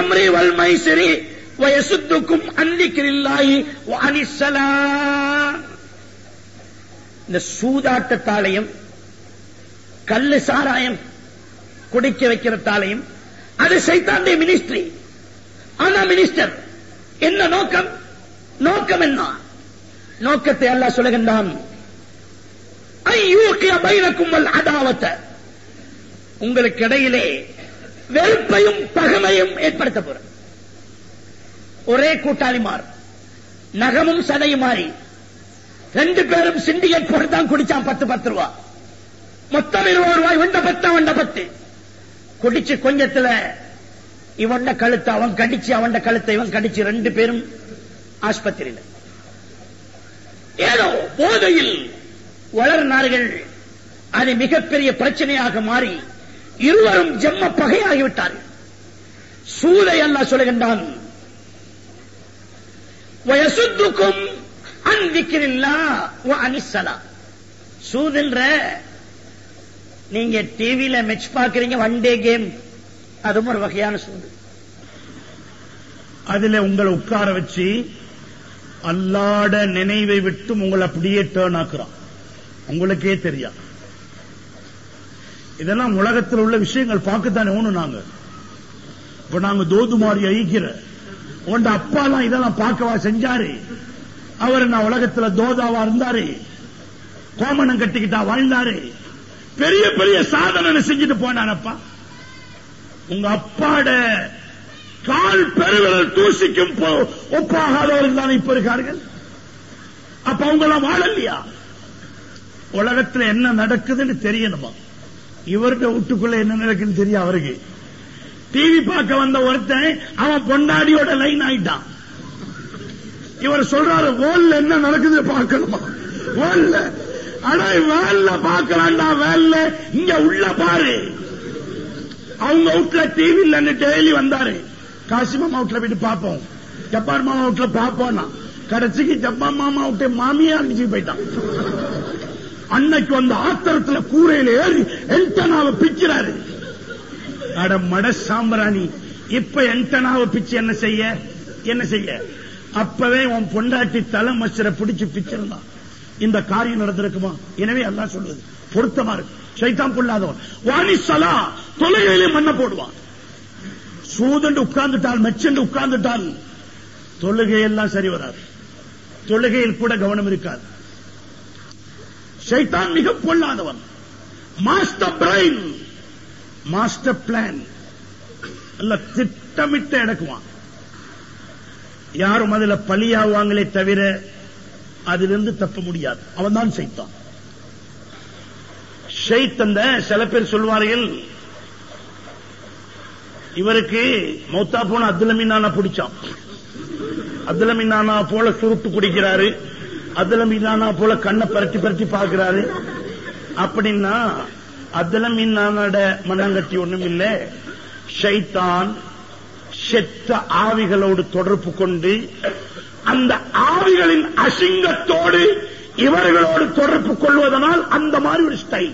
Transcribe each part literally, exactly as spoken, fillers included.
ஹம்ரி வல் மைசிரி வயசுத்துக்கும் அன்னிக்கிரில்லாஹி வஅனிஸ்ஸலாம். இந்த சூதாட்டத்தாலையும் கல்லு சாராயம் குடிக்க வைக்கிறதாலையும் அது சைத்தானுடைய மினிஸ்ட்ரி. ஆனா மினிஸ்டர் என்ன நோக்கம்? நோக்கம் என்ன? நோக்கத்தை அல்லாஹ் சொல்லுகின்றான், ஐயூகிய பைனக்கும் வல் அதாவத, உங்களுக்கு இடையிலே வெறுப்பையும் பகைமையும் ஏற்படுத்த போற. ஒரே கூட்டாளி மாறு, நகமும் சதையும் மாறி ரெண்டு பேரும் சிண்டிகேட் போட்டு தான் குடிச்சான். பத்து பத்து ரூபா மொத்தம் இருபது ரூபாய். வண்ட பத்து வண்ட பத்து குடிச்சு கொஞ்சத்துல இவண்ட கழுத்தை அவன் கடிச்சு, அவன் கழுத்தை இவன் கடிச்சு, ரெண்டு பேரும் ஆஸ்பத்திரியில் ஏதோ போதையில் வளர்னார்கள். அது மிகப்பெரிய பிரச்சனையாக மாறி இருவரும் ஜம்ம பகையாகிவிட்டார்கள். சூதை அல்லாஹ் சொல்லுகின்றான், வயசுத்துக்கும் அன் திக்ரில்லாஹ் வ அனிஸ்ஸலாம். சூதுன்ற நீங்க டிவியில மேட்ச் பாக்குறீங்க, ஒன் டே கேம், அதுவும் ஒரு வகையான சூது. அதுல உங்களை உட்கார வச்சு அல்லாட நினைவை விட்டு உங்களை அப்படியே டேர்ன் ஆக்குறான், உங்களுக்கே தெரியா. இதெல்லாம் உலகத்தில் உள்ள விஷயங்கள் பார்க்கத்தானே ஒண்ணு. நாங்க இப்ப நாங்க தோதுமாரி ஐக்கிற உண்ட அப்பா எல்லாம் இதெல்லாம் பார்க்கவா செஞ்சாரு? அவர் நான் உலகத்துல தோதாவா இருந்தாரு, கோமணம் கட்டிக்கிட்டா வாழ்ந்தாரு, பெரிய பெரிய சாதனை செஞ்சுட்டு போனானப்பா. உங்க அப்பாட கால் பெருவிரல் தூசிக்கும் ஒப்பாகாதவர்கள் தான் இப்ப இருக்கார்கள். அப்ப அவங்க எல்லாம் வாழலையா? உலகத்துல என்ன நடக்குதுன்னு தெரியணுமா? இவருடைய வீட்டுக்குள்ள என்ன நடக்குன்னு தெரியும் அவருக்கு. டிவி பார்க்க வந்த ஒருத்தன் அவன் பொண்டாடியோட லைன் ஆயிட்டான். இவர் சொல்றாரு, வேல்ல என்ன நடக்குது பார்க்கணுமா? வேல்ல ஆனா வேல்ல பார்க்கலாம்டா, வேல்ல இங்க உள்ள பாரு. அவங்க வீட்டுல டிவி இல்லன்னு டெய்லி வந்தாரு. காசிமாமா வீட்டுல போயிட்டு பார்ப்போம், ஜப்பான் மாமா வீட்டுல பார்ப்போம்னா கடைசிக்கு ஜப்பான் மாமா விட்டு மாமியா அனுப்பிச்சு போயிட்டான். அன்னைக்கு வந்த ஆத்திரத்துல கூரையில ஏறி என்டனாவை பிக்கிறாரு. அட மட சாம்பிராணி, இப்ப என்டனாவை பிச்சு என்ன செய்ய என்ன செய்ய? அப்பவே உன் பொண்டாட்டி தலை மச்சரை பிடிச்சு பிச்சிருந்தான், இந்த காரியம் நடந்திருக்குமா? எனவே அல்லாஹ் சொல்லுது பொருத்தமா இருக்கு. சைத்தான் பொல்லாதவன். வானிசலா தொலைகளிலே மண்ண போடுவான். சூதண்டு உட்கார்ந்துட்டால், மெச்சண்டு உட்கார்ந்துட்டால் தொழுகையெல்லாம் சரி வராது, தொழுகையில் கூட கவனம் இருக்காது. சைத்தான் மிக பொல்லாதவன். மாஸ்டர் பிரைன், மாஸ்டர் பிளான் எல்லாம் திட்டமிட்டு எடுக்குவான். யாரும் அதுல பலியாவாங்களே தவிர அதிலிருந்து தப்ப முடியாது. அவன் தான் சைத்தான். ஷைத்தந்த சில பேர் சொல்வார்கள், இவருக்கு மௌத்தா போன அப்துல் மீனானா பிடிச்சான், அப்துல் மீனானா போல சுருட்டு குடிக்கிறாரு, அப்துல் மீனானா போல கண்ணை பரட்டி பரட்டி பார்க்கிறாரு. அப்படின்னா அப்துல் மீனானோட மனங்கட்டி ஒண்ணும் இல்ல. ஷைத்தான் செத்த ஆவிகளோடு தொடர்பு கொண்டு அந்த ஆவிகளின் அசிங்கத்தோடு இவர்களோடு தொடர்பு கொள்வதனால் அந்த மாதிரி ஒரு ஸ்டைல்.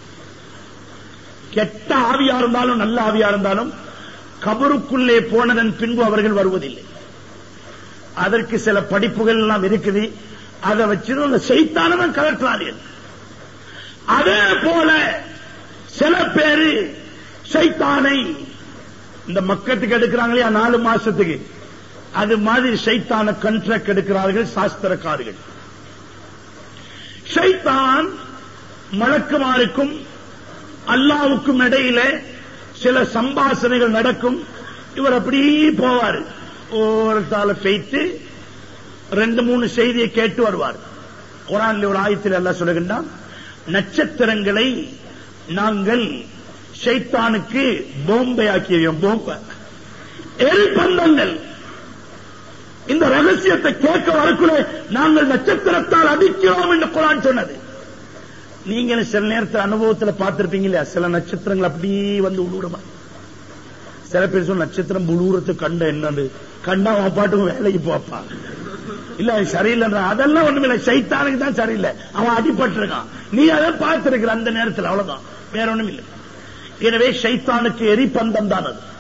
கெட்ட ஆவியா இருந்தாலும் நல்ல ஆவியா இருந்தாலும் கபருக்குள்ளே போனதன் பின்பு அவர்கள் வருவதில்லை. அதற்கு சில படிப்புகள் எல்லாம் இருக்குது. அதை வச்சு அந்த சைத்தானவன் கலற்றார்கள். அதே போல சில பேரு சைத்தானை இந்த மக்கத்துக்கு எடுக்கிறாங்களே நாலு மாசத்துக்கு, அது மாதிரி சைத்தான கண்ட்ராக்ட் எடுக்கிறார்கள் சாஸ்திரக்காரர்கள். ஷைத்தான் மலக்குமாருக்கும் அல்லாவுக்கும் இடையில சில சம்பாஷணைகள் நடக்கும். இவர் அப்படியே போவார், ஒருத்தால பெய்த்து ரெண்டு மூணு செய்தியை கேட்டு வருவார். குர்ஆன்ல ஒரு ஆயத்தில் அல்லாஹ் சொல்லுகின்றான், நட்சத்திரங்களை நாங்கள் ஷைத்தானுக்கு போம்பை ஆக்கியோம். போம்பை எரிபந்தங்கள். இந்த ரகசியத்தை கேட்க வரக்குள்ள நாங்கள் நட்சத்திரத்தால் அடிக்கிறோம் என்று குர்ஆன் சொன்னது. நீங்களும் சில நேரத்தில் அனுபவத்தில் பார்த்திருப்பீங்க இல்லையா? சில நட்சத்திரங்கள் அப்படியே வந்து உழுவுறமா. சில பேர் சொல்ல நட்சத்திரம் உழுவுறது கண்ட என்னது கண்டா அவன் பாட்டுக்கும் வேலைக்கு போப்பா, இல்ல சரியில்லை. அதெல்லாம் ஒண்ணுமில்லை, சைத்தானுக்கு தான் சரியில்லை, அவன் அடிபட்டு இருக்கான். நீ அதை பார்த்திருக்கிற அந்த நேரத்தில், அவ்வளவுதான், வேற ஒண்ணும் இல்லை. எனவே சைத்தானுக்கு எரிபந்தம் தான் அது.